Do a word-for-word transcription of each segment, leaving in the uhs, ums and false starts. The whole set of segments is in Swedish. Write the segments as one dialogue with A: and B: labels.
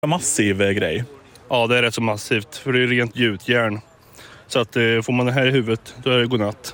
A: Massiv grej.
B: Ja, det är rätt så massivt, för det är rent gjutjärn. Så att får man det här i huvudet, då är det godnatt.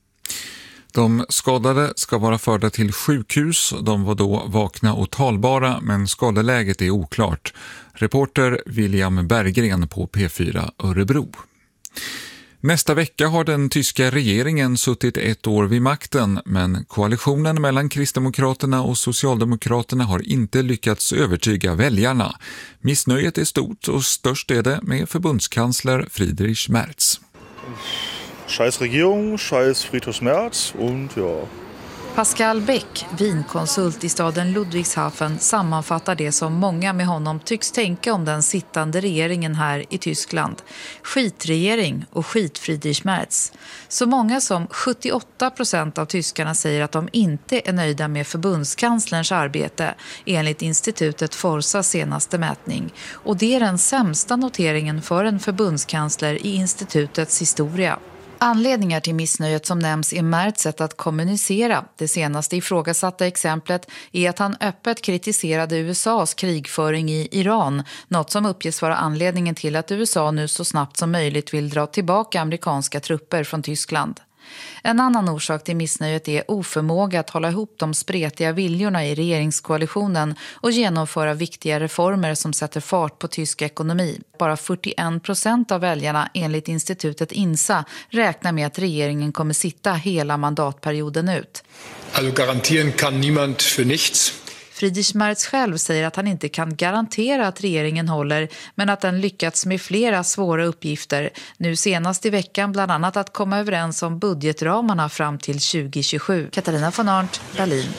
C: De skadade ska vara förda till sjukhus. De var då vakna och talbara, men skadeläget är oklart. Reporter William Berggren på P fyra Örebro. Nästa vecka har den tyska regeringen suttit ett år vid makten, men koalitionen mellan Kristdemokraterna och Socialdemokraterna har inte lyckats övertyga väljarna. Missnöjet är stort och störst är det med förbundskansler Friedrich Merz.
D: Scheiß Regierung, scheiß Friedrich Merz und ja.
E: Pascal Beck, vinkonsult i staden Ludwigshafen, sammanfattar det som många med honom tycks tänka om den sittande regeringen här i Tyskland. Skitregering och skit Friedrich Merz. Så många som sjuttioåtta procent av tyskarna säger att de inte är nöjda med förbundskanslerns arbete enligt institutet Forsas senaste mätning. Och det är den sämsta noteringen för en förbundskansler i institutets historia. Anledningar till missnöjet som nämns är Merz sätt att kommunicera. Det senaste ifrågasatta exemplet är att han öppet kritiserade U S A:s krigföring i Iran, något som uppges vara anledningen till att U S A nu så snabbt som möjligt vill dra tillbaka amerikanska trupper från Tyskland. En annan orsak till missnöjet är oförmåga att hålla ihop de spretiga viljorna i regeringskoalitionen och genomföra viktiga reformer som sätter fart på tysk ekonomi. Bara fyrtioen procent av väljarna enligt institutet INSA räknar med att regeringen kommer sitta hela mandatperioden ut.
F: Alltså garantieren kan niemand för nichts.
E: Friedrich Merz själv säger att han inte kan garantera att regeringen håller, men att den lyckats med flera svåra uppgifter. Nu senast i veckan bland annat att komma överens om budgetramarna fram till tjugo tjugosju. Katarina von Arndt, Berlin.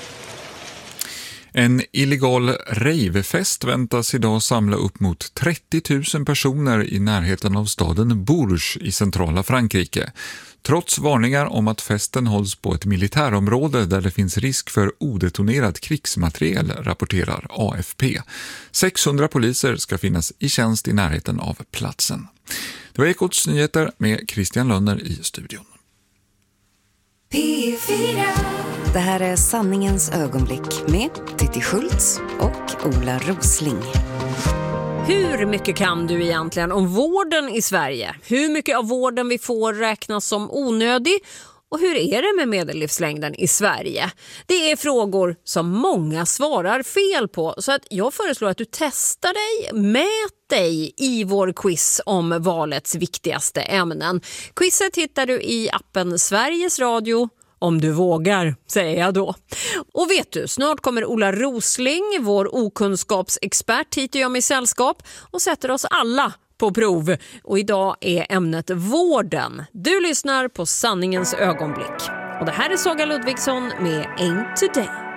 C: En illegal ravefest väntas idag samla upp mot trettio tusen personer i närheten av staden Bourges i centrala Frankrike. Trots varningar om att festen hålls på ett militärområde där det finns risk för odetonerad krigsmateriel, rapporterar A F P. sexhundra poliser ska finnas i tjänst i närheten av platsen. Det var Ekots nyheter med Christian Lönner i studion.
G: P fyra. Det här är sanningens ögonblick med Titti Schultz och Ola Rosling.
H: Hur mycket kan du egentligen om vården i Sverige? Hur mycket av vården vi får räknas som onödig? Och hur är det med medellivslängden i Sverige? Det är frågor som många svarar fel på. Så att jag föreslår att du testar dig, mät dig i vår quiz om valets viktigaste ämnen. Quizet hittar du i appen Sveriges Radio. Om du vågar, säger jag då. Och vet du, snart kommer Ola Rosling, vår okunskapsexpert, hit och jag med sällskap och sätter oss alla på prov. Och idag är ämnet vården. Du lyssnar på Sanningens ögonblick. Och det här är Saga Ludvigsson med Ain't Today.